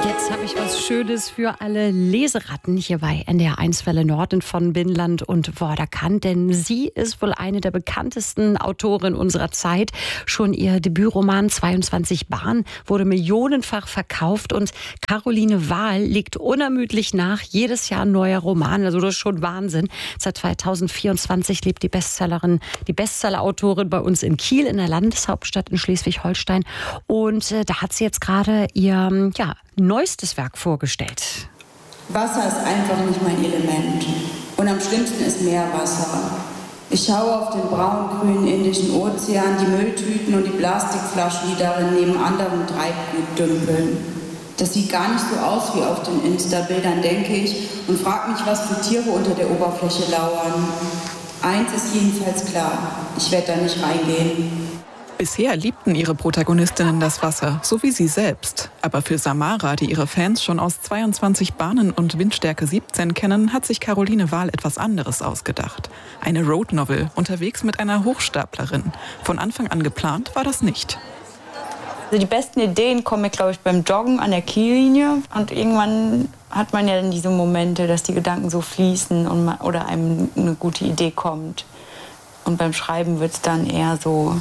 Jetzt habe ich was Schönes für alle Leseratten hier bei NDR1 Welle Nord von Binnenland und Vorderkant, denn sie ist wohl eine der bekanntesten Autorinnen unserer Zeit. Schon ihr Debütroman 22 Bahnen wurde millionenfach verkauft und Caroline Wahl legt unermüdlich nach. Jedes Jahr ein neuer Roman, also das ist schon Wahnsinn. Seit 2024 lebt die Bestsellerautorin bei uns in Kiel, in der Landeshauptstadt in Schleswig-Holstein. Und da hat sie jetzt gerade ihr neuestes Werk vorgestellt. Wasser ist einfach nicht mein Element. Und am schlimmsten ist Meerwasser. Ich schaue auf den braun-grünen Indischen Ozean, die Mülltüten und die Plastikflaschen, die darin neben anderem Treibgut dümpeln. Das sieht gar nicht so aus wie auf den Insta-Bildern, denke ich, und frage mich, was für Tiere unter der Oberfläche lauern. Eins ist jedenfalls klar, ich werde da nicht reingehen. Bisher liebten ihre Protagonistinnen das Wasser, so wie sie selbst. Aber für Samara, die ihre Fans schon aus 22 Bahnen und Windstärke 17 kennen, hat sich Caroline Wahl etwas anderes ausgedacht. Eine Roadnovel, unterwegs mit einer Hochstaplerin. Von Anfang an geplant war das nicht. Also die besten Ideen kommen mir, glaube ich, beim Joggen an der Kiellinie. Und irgendwann hat man ja dann diese Momente, dass die Gedanken so fließen oder einem eine gute Idee kommt. Und beim Schreiben wird es dann eher so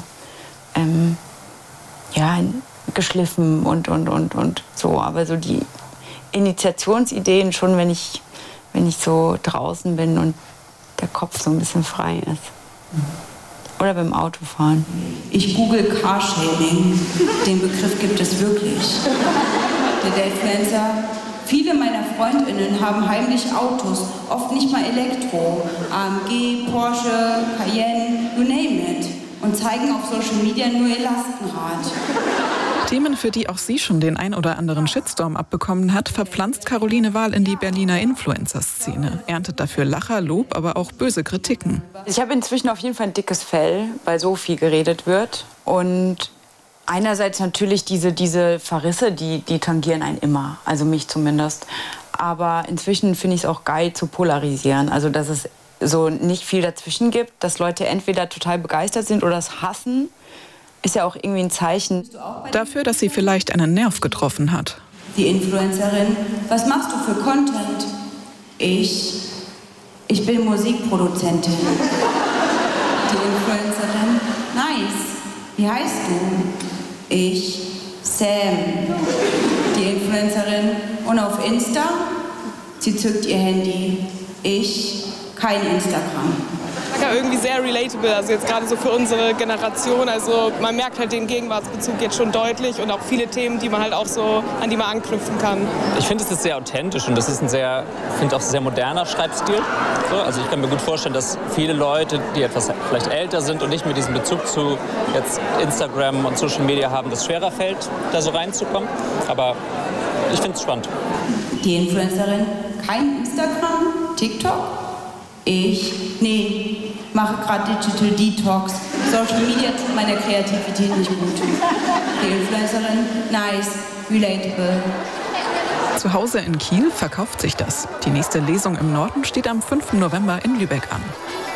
geschliffen und so. Aber so die Initiationsideen schon, wenn ich so draußen bin und der Kopf so ein bisschen frei ist. Oder beim Autofahren. Ich google Carshaming. Den Begriff gibt es wirklich. Der Influencer. Viele meiner FreundInnen haben heimlich Autos, oft nicht mal Elektro. AMG, Porsche, Cayenne, you name it. Und zeigen auf Social Media nur ihr Lastenrad. Themen, für die auch sie schon den ein oder anderen Shitstorm abbekommen hat, verpflanzt Caroline Wahl in die Berliner Influencer-Szene. Erntet dafür Lacher, Lob, aber auch böse Kritiken. Ich habe inzwischen auf jeden Fall ein dickes Fell, weil so viel geredet wird. Und einerseits natürlich diese Verrisse, die tangieren einen immer. Also mich zumindest. Aber inzwischen finde ich es auch geil zu polarisieren. Also dass es so nicht viel dazwischen gibt, dass Leute entweder total begeistert sind oder es hassen, ist ja auch irgendwie ein Zeichen. Dafür, dass sie vielleicht einen Nerv getroffen hat. Die Influencerin, was machst du für Content? Ich bin Musikproduzentin. Die Influencerin, nice. Wie heißt du? Ich, Sam. Die Influencerin, und auf Insta? Sie zückt ihr Handy. Ich, kein Instagram. Ja, irgendwie sehr relatable, also jetzt gerade so für unsere Generation. Also man merkt halt den Gegenwartsbezug jetzt schon deutlich und auch viele Themen, die man halt auch so, an die man anknüpfen kann. Ich finde, es ist sehr authentisch und das ist ein sehr moderner Schreibstil. So, also ich kann mir gut vorstellen, dass viele Leute, die etwas vielleicht älter sind und nicht mit diesem Bezug zu jetzt Instagram und Social Media haben, das schwerer fällt, da so reinzukommen. Aber ich finde es spannend. Die Influencerin, kein Instagram, TikTok? Mache gerade Digital Detox. Social Media tut meiner Kreativität nicht gut. Die Influencerin, nice, relatable. Zu Hause in Kiel verkauft sich das. Die nächste Lesung im Norden steht am 5. November in Lübeck an.